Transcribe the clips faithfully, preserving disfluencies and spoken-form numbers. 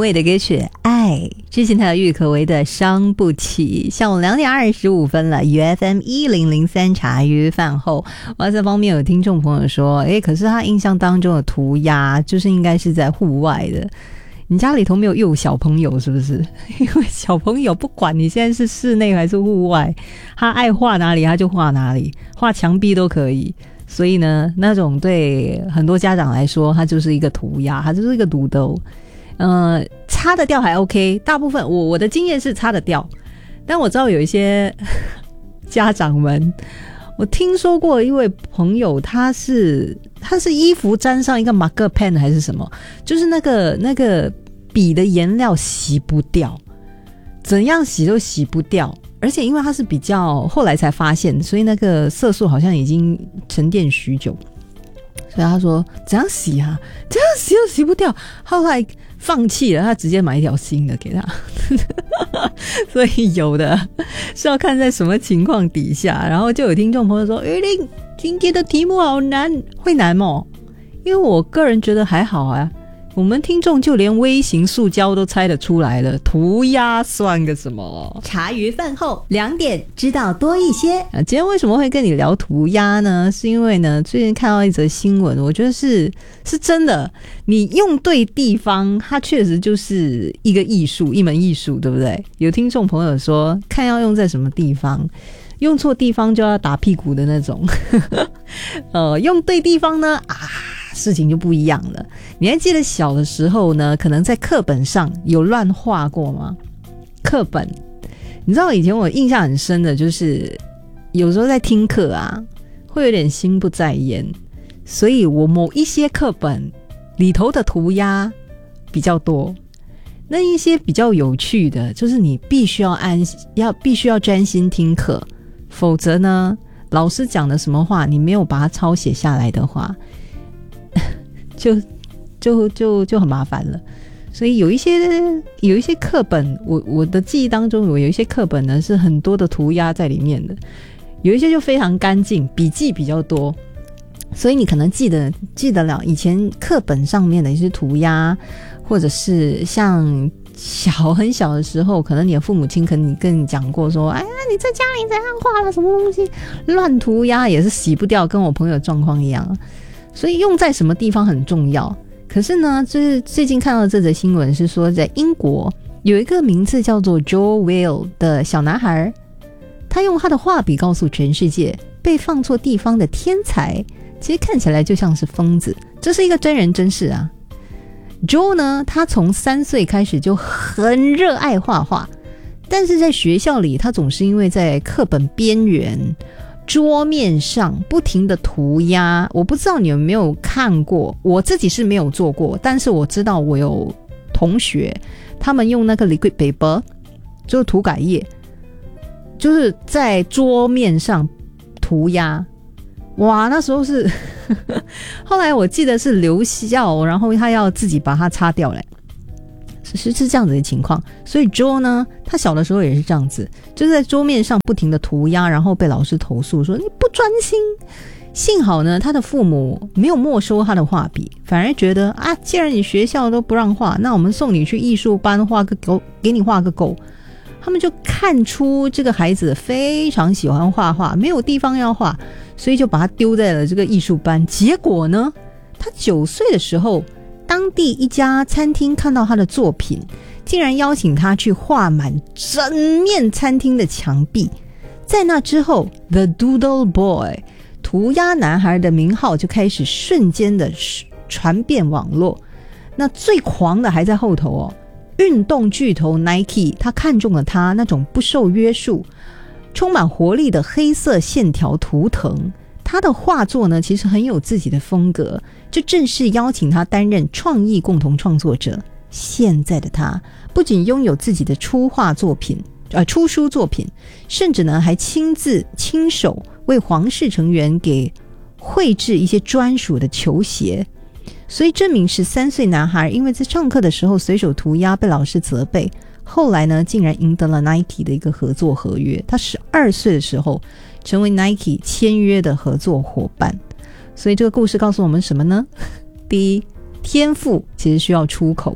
味的歌曲《爱》，之前还有郁可唯的《伤不起》。下午两点二十五分了 ，U F M 一零零三茶余饭后。哇塞，方面有听众朋友说，诶，可是他印象当中的涂鸦就是应该是在户外的。你家里头没有幼小朋友是不是？因为小朋友不管你现在是室内还是户外，他爱画哪里他就画哪里，画墙壁都可以。所以呢，那种对很多家长来说，它就是一个涂鸦，它就是一个肚兜。呃，擦得掉还 OK， 大部分我我的经验是擦得掉，但我知道有一些家长们，我听说过一位朋友，他是他是衣服沾上一个 marker pen 还是什么，就是那个那个笔的颜料洗不掉，怎样洗都洗不掉。而且因为它是比较后来才发现，所以那个色素好像已经沉淀许久，所以他说怎样洗啊，怎样洗都洗不掉，后来放弃了，他直接买一条新的给他所以有的是要看在什么情况底下。然后就有听众朋友说，诶，今天的题目好难，会难吗？因为我个人觉得还好啊，我们听众就连微型塑胶都猜得出来了，涂鸦算个什么？茶余饭后两点知道多一些。啊，今天为什么会跟你聊涂鸦呢？是因为呢，最近看到一则新闻，我觉得是是真的，你用对地方，它确实就是一个艺术，一门艺术，对不对？有听众朋友说，看要用在什么地方。用错地方就要打屁股的那种呃，用对地方呢啊，事情就不一样了。你还记得小的时候呢，可能在课本上有乱画过吗？课本，你知道以前我印象很深的就是有时候在听课啊，会有点心不在焉，所以我某一些课本里头的涂鸦比较多，那一些比较有趣的，就是你必须要安要必须要专心听课，否则呢，老师讲的什么话，你没有把它抄写下来的话，就就就就很麻烦了。所以有一些有一些课本，我我的记忆当中，我有一些课本呢是很多的涂鸦在里面的，有一些就非常干净，笔记比较多，所以你可能记得记得了以前课本上面的一些涂鸦，或者是像小很小的时候，可能你的父母亲可能跟你讲过说，哎呀，你在家里怎样画了什么东西，乱涂鸦也是洗不掉，跟我朋友状况一样。所以用在什么地方很重要。可是呢，就是最近看到这则新闻是说，在英国有一个名字叫做 Joe Will 的小男孩，他用他的画笔告诉全世界，被放错地方的天才其实看起来就像是疯子。这是一个真人真事啊。Joe 呢，他从三岁开始就很热爱画画，但是在学校里，他总是因为在课本边缘、桌面上不停的涂鸦。我不知道你有没有看过，我自己是没有做过，但是我知道我有同学，他们用那个 liquid paper， 就是涂改液，就是在桌面上涂鸦。哇，那时候是后来我记得是留校，然后他要自己把它擦掉嘞，是是这样子的情况。所以 Joe 呢，他小的时候也是这样子，就是在桌面上不停的涂鸦，然后被老师投诉说你不专心。幸好呢，他的父母没有没收他的画笔，反而觉得啊，既然你学校都不让画，那我们送你去艺术班画个够，给你画个够。他们就看出这个孩子非常喜欢画画，没有地方要画，所以就把他丢在了这个艺术班。结果呢，他九岁的时候，当地一家餐厅看到他的作品，竟然邀请他去画满整面餐厅的墙壁。在那之后 The Doodle Boy 涂鸦男孩的名号就开始瞬间的传遍网络。那最狂的还在后头哦，运动巨头 Nike 他看中了他那种不受约束、充满活力的黑色线条图腾。他的画作呢，其实很有自己的风格，就正式邀请他担任创意共同创作者。现在的他不仅拥有自己的出画作品、呃出书作品，甚至呢还亲自亲手为皇室成员给绘制一些专属的球鞋。所以这名十三岁男孩因为在上课的时候随手涂鸦被老师责备，后来呢竟然赢得了 Nike 的一个合作合约。他十二岁的时候成为 Nike 签约的合作伙伴。所以这个故事告诉我们什么呢？第一，天赋其实需要出口，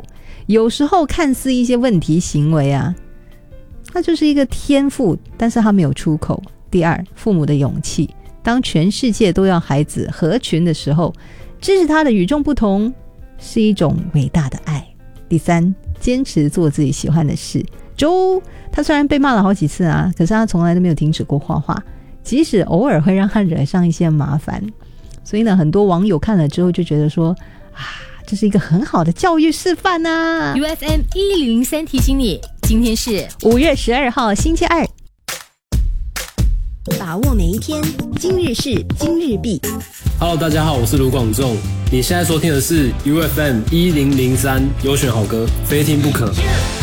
有时候看似一些问题行为啊，它就是一个天赋，但是它没有出口。第二，父母的勇气，当全世界都要孩子合群的时候，支持他的与众不同是一种伟大的爱。第三，坚持做自己喜欢的事。周他虽然被骂了好几次啊，可是他从来都没有停止过画画，即使偶尔会让他惹上一些麻烦。所以呢，很多网友看了之后就觉得说啊，这是一个很好的教育示范啊。 U F M 一零零三提醒你，今天是五月十二号星期二， 把握每一天，今日事今日毕。 Hello， 大家好，我是卢广仲。你现在收听的是 U F M 一零零三优选好歌，非听不可。